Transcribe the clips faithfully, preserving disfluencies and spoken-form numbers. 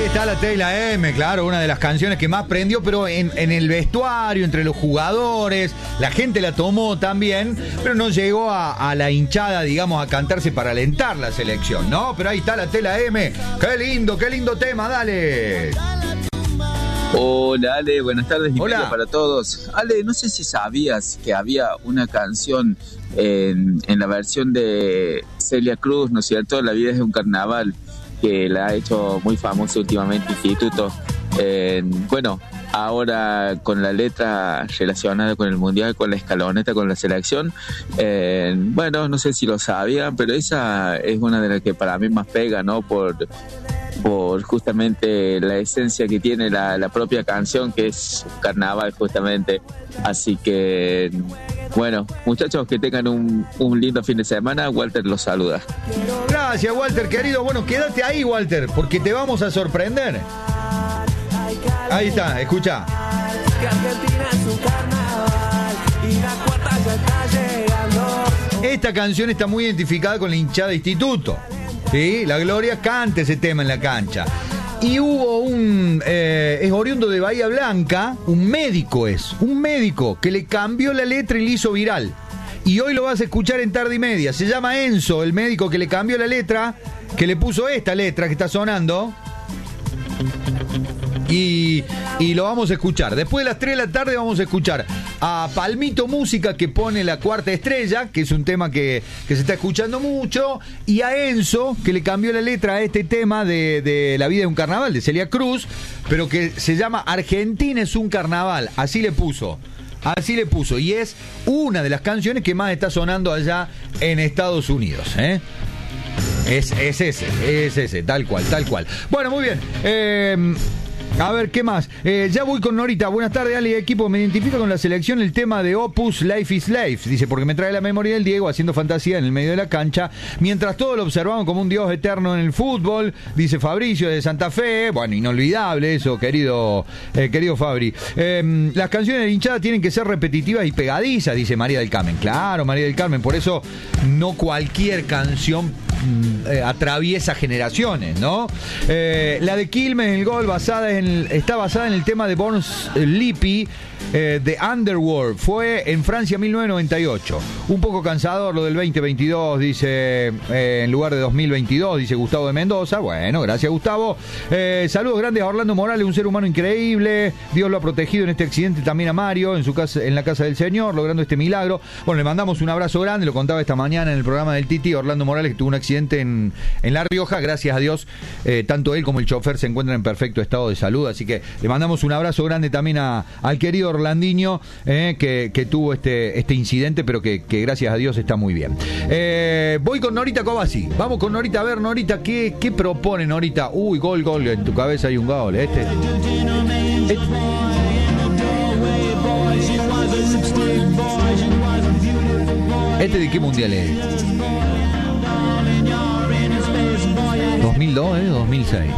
está la T y la M, claro, una de las canciones que más prendió, pero en, en el vestuario, entre los jugadores, la gente la tomó también, pero no llegó a, a la hinchada, digamos, a cantarse para alentar la selección, ¿no? Pero ahí está la T y la M, qué lindo, qué lindo tema, dale. Hola Ale, buenas tardes y Hola para todos. Ale, no sé si sabías que había una canción en, en la versión de Celia Cruz, ¿no es cierto? La vida es un carnaval, que la ha hecho muy famosa últimamente Instituto. Eh, bueno, ahora con la letra relacionada con el Mundial, con la escaloneta, con la selección. Eh, bueno, no sé si lo sabían, pero esa es una de las que para mí más pega, ¿no? Por... por justamente la esencia que tiene la, la propia canción, que es carnaval justamente. Así que, bueno, muchachos, que tengan un, un lindo fin de semana. Walter los saluda. Gracias, Walter, querido. Bueno, quédate ahí, Walter, porque te vamos a sorprender. Ahí está, escucha. Esta canción está muy identificada con la hinchada de Instituto. Sí, la Gloria canta ese tema en la cancha. Y hubo un, eh, es oriundo de Bahía Blanca, un médico es, un médico que le cambió la letra y le hizo viral. Y hoy lo vas a escuchar en Tarde y Media. Se llama Enzo, el médico que le cambió la letra, que le puso esta letra que está sonando. Y, y lo vamos a escuchar. Después de las tres de la tarde vamos a escuchar a Palmito Música, que pone La Cuarta Estrella, que es un tema que, que se está escuchando mucho, y a Enzo, que le cambió la letra a este tema de, de La vida es un carnaval, de Celia Cruz, pero que se llama Argentina es un carnaval. Así le puso. Así le puso. Y es una de las canciones que más está sonando allá en Estados Unidos, ¿eh? Es, es ese, es ese, tal cual, tal cual. Bueno, muy bien. Eh... A ver, ¿qué más? Eh, ya voy con Norita. Buenas tardes, Ale, equipo. Me identifica con la selección el tema de Opus Life is Life. Dice, porque me trae la memoria del Diego haciendo fantasía en el medio de la cancha, mientras todos lo observamos como un dios eterno en el fútbol. Dice Fabricio de Santa Fe. Bueno, inolvidable eso, querido eh, querido Fabri. Eh, las canciones de hinchada tienen que ser repetitivas y pegadizas, dice María del Carmen. Claro, María del Carmen. Por eso no cualquier canción Eh, atraviesa generaciones, ¿no? Eh, la de Quilmes, el gol, basada en, está basada en el tema de Bones Lippi, eh, de Underworld. Fue en Francia mil novecientos noventa y ocho. Un poco cansador lo del veinte veintidós, dice, eh, en lugar de dos mil veintidós, dice Gustavo de Mendoza. Bueno, gracias, Gustavo. Eh, saludos grandes a Orlando Morales, un ser humano increíble. Dios lo ha protegido en este accidente, también a Mario, en su casa, en la casa del Señor, logrando este milagro. Bueno, le mandamos un abrazo grande, lo contaba esta mañana en el programa del Titi, Orlando Morales, que tuvo un accidente En, en La Rioja, gracias a Dios, eh, tanto él como el chofer se encuentran en perfecto estado de salud, así que le mandamos un abrazo grande también a, al querido Orlandiño, eh, que, que tuvo este, este incidente, pero que, que gracias a Dios está muy bien. Eh, voy con Norita Cobasi, vamos con Norita, a ver Norita, ¿qué, qué propone Norita? Uy, gol, gol, en tu cabeza hay un gol, este, este. ¿Este de qué mundial es? dos mil dos, ¿eh? dos mil seis.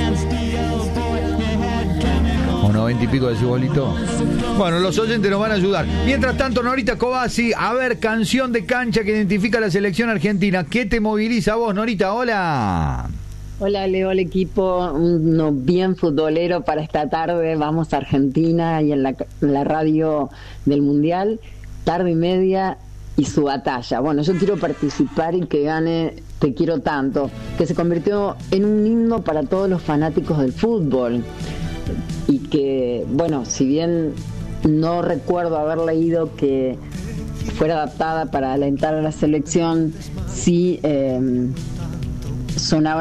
O noventa y pico de su bolito. Bueno, los oyentes nos van a ayudar. Mientras tanto, Norita Cobasi, a ver, canción de cancha que identifica a la selección argentina. ¿Qué te moviliza a vos, Norita? Hola. Hola, Leo, el equipo, uno bien futbolero para esta tarde. Vamos a Argentina y en la, en la radio del Mundial, Tarde y Media y su batalla. Bueno, yo quiero participar y que gane Te Quiero Tanto, que se convirtió en un himno para todos los fanáticos del fútbol. Y que, bueno, si bien no recuerdo haber leído que fuera adaptada para alentar a la selección, sí eh, sonaba